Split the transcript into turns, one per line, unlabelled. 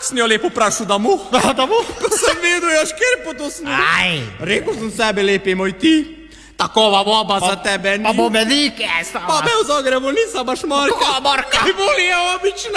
Sem jo lepo vprašal, da mu.
Da mu?
Ko sem videl, jaš kjer potosnil.
Aj.
Rekel sem sebi, lepi moj ti. Takova boba za tebe ni.
Pa bo me nike,
Pa me v Zagrebu nisam baš marka.
Ko marka?
Kaj boli je obična.